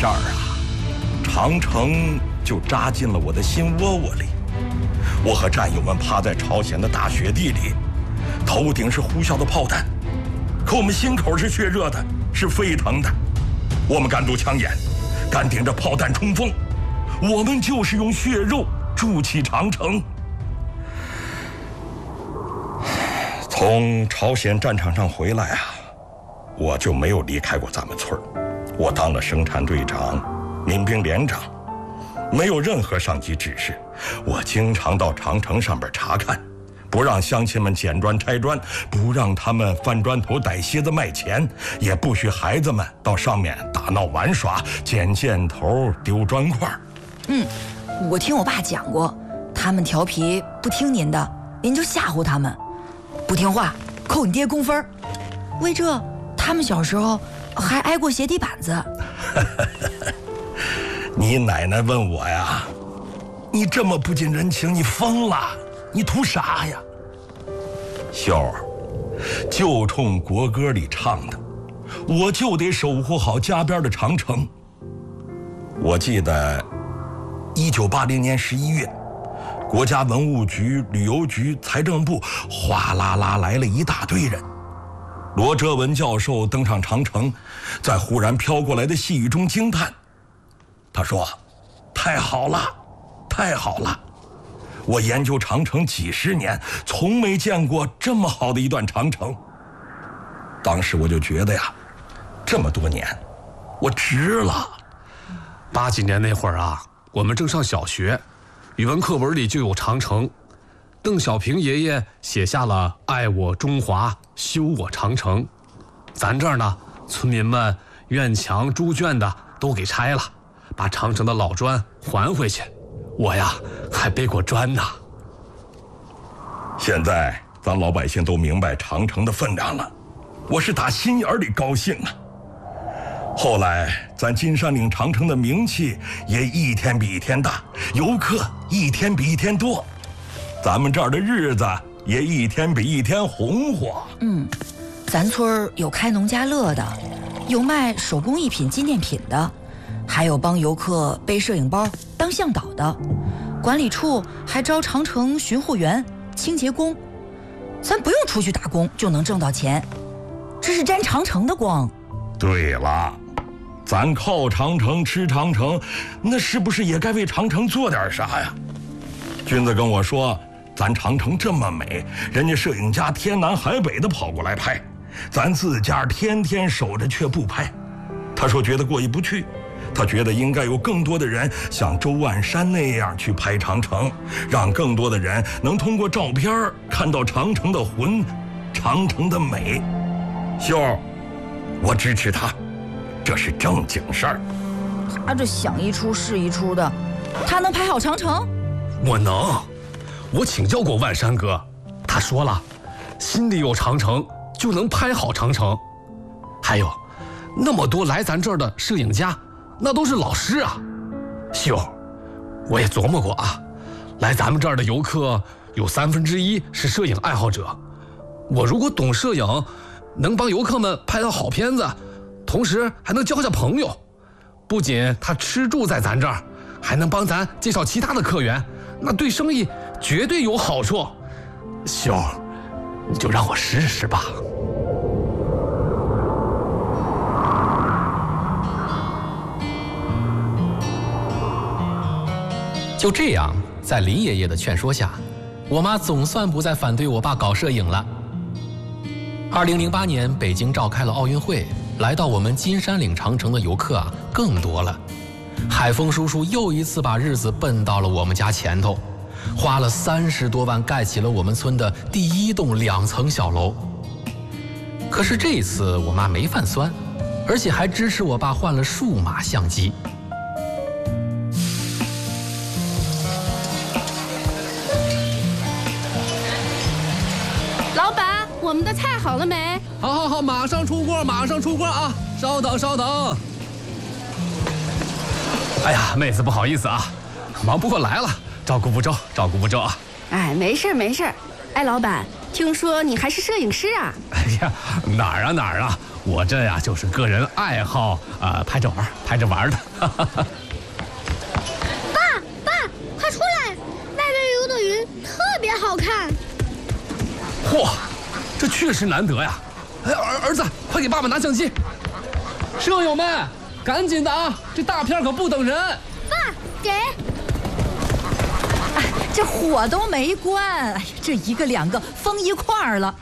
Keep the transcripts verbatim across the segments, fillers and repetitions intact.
儿啊，长城就扎进了我的心窝窝里。我和战友们趴在朝鲜的大雪地里，头顶是呼啸的炮弹，可我们心口是血热的，是沸腾的。我们敢堵枪眼，敢顶着炮弹冲锋，我们就是用血肉筑起长城。从朝鲜战场上回来啊，我就没有离开过咱们村儿。我当了生产队长、民兵连长，没有任何上级指示。我经常到长城上边查看，不让乡亲们捡砖拆砖，不让他们翻砖头逮蝎子卖钱，也不许孩子们到上面打闹玩耍、捡箭头、丢砖块。 嗯，我听我爸讲过，他们调皮不听您的，您就吓唬他们，不听话扣你爹工分。为这，他们小时候还挨过鞋底板子。 你奶奶问我呀，你这么不近人情，你疯了？你图啥呀？秀儿，就冲国歌里唱的，我就得守护好家边的长城。我记得一九八零年十一月，国家文物局、旅游局、财政部哗啦啦来了一大堆人。罗哲文教授登上长城，在忽然飘过来的细雨中惊叹，他说：“太好了，太好了！我研究长城几十年，从没见过这么好的一段长城。”当时我就觉得呀，这么多年，我值了。 八几年那会儿啊，我们正上小学，语文课文里就有长城。邓小平爷爷写下了“爱我中华，修我长城”。咱这儿呢，村民们院墙、猪圈的都给拆了，把长城的老砖还回去。我呀，还背过砖呢。 现在咱老百姓都明白长城的分量了，我是打心眼里高兴啊。后来咱金山岭长城的名气也一天比一天大，游客一天比一天多，咱们这儿的日子也一天比一天红火。 嗯，咱村有开农家乐的，有卖手工艺品纪念品的，还有帮游客背摄影包当向导的，管理处还招长城巡护员、清洁工，咱不用出去打工就能挣到钱，这是沾长城的光。 对了，咱靠长城吃长城，那是不是也该为长城做点啥呀？君子跟我说，咱长城这么美，人家摄影家天南海北的跑过来拍，咱自家天天守着却不拍。他说觉得过意不去，他觉得应该有更多的人像周万山那样去拍长城，让更多的人能通过照片看到长城的魂，长城的美。秀儿，我支持他，这是正经事儿。 他这想一出是一出的，他能拍好长城？ 我能，我请教过万山哥，他说了，心里有长城就能拍好长城。还有，那么多来咱这儿的摄影家，那都是老师啊。秀，我也琢磨过啊，来咱们这儿的游客有三分之一是摄影爱好者，我如果懂摄影，能帮游客们拍到好片子，同时还能交下朋友，不仅他吃住在咱这儿，还能帮咱介绍其他的客源，那对生意绝对有好处。秀，你就让我试试吧。 就这样，在林爷爷的劝说下，我妈总算不再反对我爸搞摄影了。二零零八年，北京召开了奥运会，来到我们金山岭长城的游客啊更多了。海峰叔叔又一次把日子奔到了我们家前头，花了三十多万盖起了我们村的第一栋两层小楼。可是这次我妈没犯酸，而且还支持我爸换了数码相机。 老板，我们的菜好了没？ 好好好，马上出锅，马上出锅啊！稍等稍等。哎呀，妹子不好意思啊，忙不过来了，照顾不周，照顾不周啊。 哎，没事没事。哎，老板，听说你还是摄影师啊？ 哎呀，哪儿啊哪儿啊， 我这呀就是个人爱好啊、呃，拍着玩，拍着玩的。 爸爸，快出来！外边游的云特别好看。 嚯，这确实难得呀！哎，儿儿子，快给爸爸拿相机。摄友们，赶紧的啊！这大片可不等人。 爸，给。 哎，这火都没关，哎呀，这一个两个封一块儿了。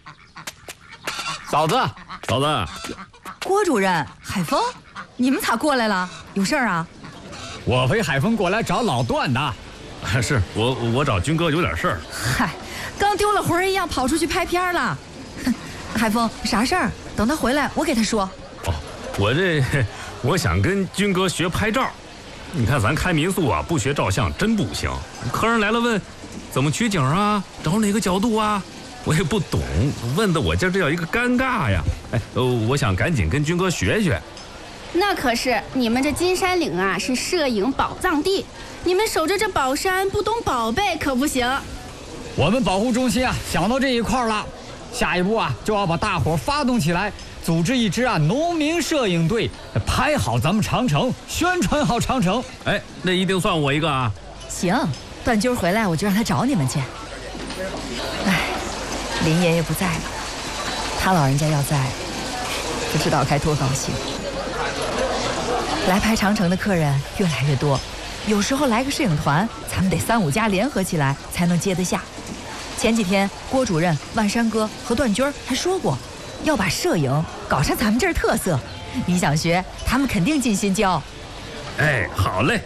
嫂子，嫂子， 郭主任，海峰，你们咋过来了？有事儿啊？ 我陪海峰过来找老段的。 是我，我找军哥有点事儿。 嗨，刚丢了魂儿一样跑出去拍片了。海峰，啥事儿？等他回来，我给他说。 哦，我这我想跟军哥学拍照。你看咱开民宿啊，不学照相真不行。客人来了问，怎么取景啊？找哪个角度啊？我也不懂，问的我今儿这叫一个尴尬呀！哎，呃，我想赶紧跟军哥学学。 那可是你们这金山岭啊，是摄影宝藏地，你们守着这宝山不懂宝贝可不行。 我们保护中心啊，想到这一块了，下一步啊就要把大伙发动起来，组织一支啊农民摄影队，拍好咱们长城，宣传好长城。 哎，那一定算我一个啊！ 行，段军回来我就让他找你们去。哎。林爷爷不在了，他老人家要在，不知道该多高兴。来拍长城的客人越来越多，有时候来个摄影团，咱们得三五家联合起来才能接得下。前几天郭主任、万山哥和段军还说过，要把摄影搞成咱们这儿特色。你想学，他们肯定尽心教。 哎，好嘞。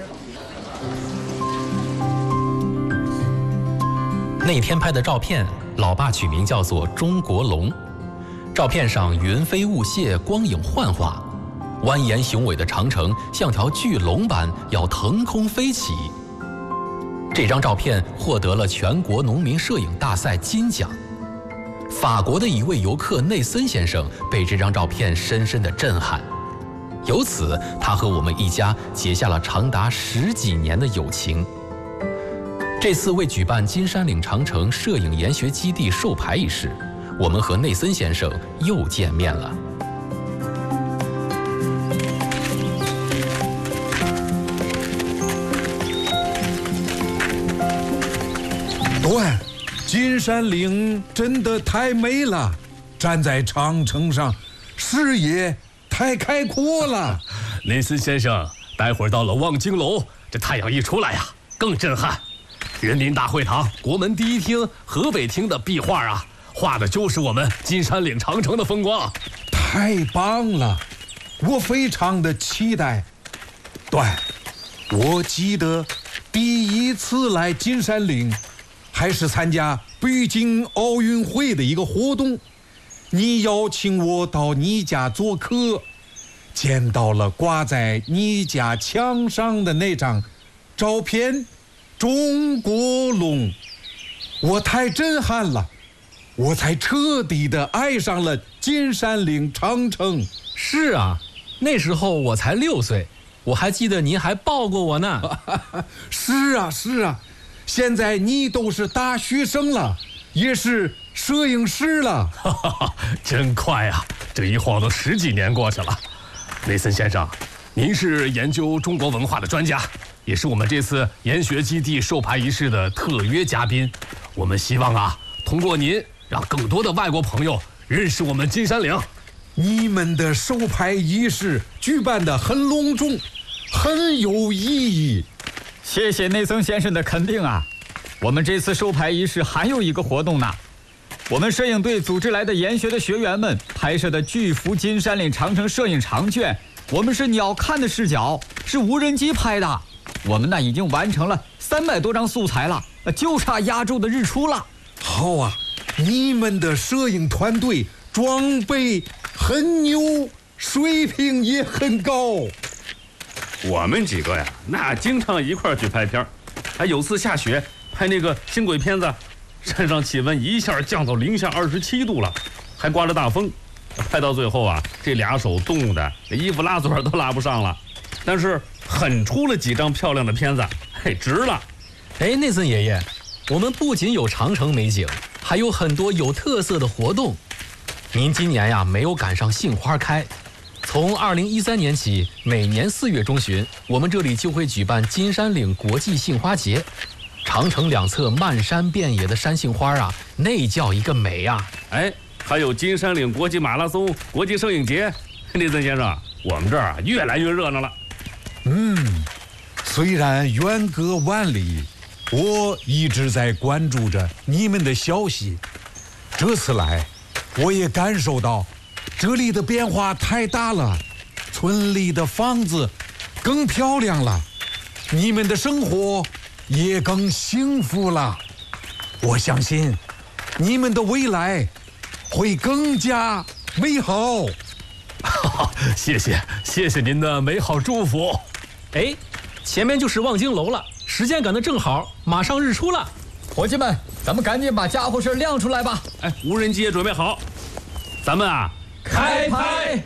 那天拍的照片，老爸取名叫做中国龙。照片上云飞雾泄，光影幻化，蜿蜒雄伟的长城像条巨龙般要腾空飞起。这张照片获得了全国农民摄影大赛金奖。法国的一位游客内森先生被这张照片深深的震撼，由此他和我们一家结下了长达十几年的友情。这次为举办金山岭长城摄影研学基地授牌仪式，我们和内森先生又见面了。 段，金山岭真的太美了，站在长城上，视野太开阔了。 内森先生，待会儿到了望京楼，这太阳一出来呀，更震撼。人民大会堂、国门第一厅、河北厅的壁画啊，画的就是我们金山岭长城的风光。 太棒了，我非常的期待。段，我记得第一次来金山岭，还是参加北京奥运会的一个活动，你邀请我到你家做客，见到了挂在你家墙上的那张照片。中国龙，我太震撼了，我才彻底的爱上了金山岭长城。 是啊，那时候我才六岁，我还记得您还抱过我呢。 是啊是啊，现在你都是大学生了，也是摄影师了。 真快啊，这一晃都十几年过去了。内森先生，您是研究中国文化的专家，也是我们这次研学基地授牌仪式的特约嘉宾。我们希望啊，通过您，让更多的外国朋友认识我们金山岭。 你们的授牌仪式举办得很隆重，很有意义。 谢谢内森先生的肯定啊！我们这次授牌仪式还有一个活动呢，我们摄影队组织来的研学的学员们拍摄的巨幅金山岭长城摄影长卷，我们是鸟瞰的视角，是无人机拍的。我们呢已经完成了三百多张素材了，就差压轴的日出了。 好啊，你们的摄影团队装备很牛，水平也很高。 我们几个呀，那经常一块儿去拍片，还有次下雪拍那个新鬼片子，山上气温一下降到零下二十七度了，还刮着大风，拍到最后啊，这俩手冻的衣服拉嘴都拉不上了，但是很出了几张漂亮的片子，嘿，值了。 哎，内森爷爷，我们不仅有长城美景，还有很多有特色的活动。 您今年呀没有赶上杏花开。从二零一三年起，每年四月中旬，我们这里就会举办金山岭国际杏花节。长城两侧漫山遍野的山杏花啊，那叫一个美呀！ 哎，还有金山岭国际马拉松、国际摄影节。内森先生，我们这儿啊越来越热闹了。 嗯，虽然远隔万里，我一直在关注着你们的消息。这次来，我也感受到这里的变化太大了，村里的房子更漂亮了，你们的生活也更幸福了。我相信你们的未来会更加美好。 谢谢，谢谢您的美好祝福。 哎，前面就是望京楼了，时间赶得正好，马上日出了。 伙计们，咱们赶紧把家伙事亮出来吧！ 哎，无人机也准备好，咱们啊开拍！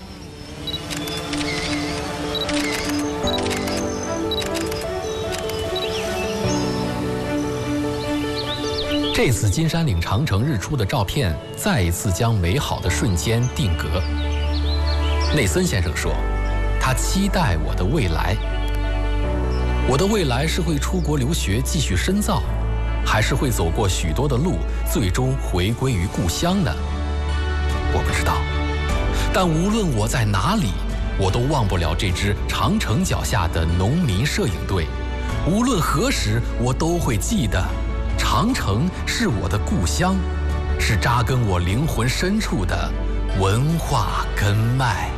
这次金山岭长城日出的照片，再一次将美好的瞬间定格。内森先生说，他期待我的未来。我的未来是会出国留学继续深造，还是会走过许多的路，最终回归于故乡呢？我不知道。但无论我在哪里，我都忘不了这支长城脚下的农民摄影队。无论何时，我都会记得，长城是我的故乡，是扎根我灵魂深处的文化根脉。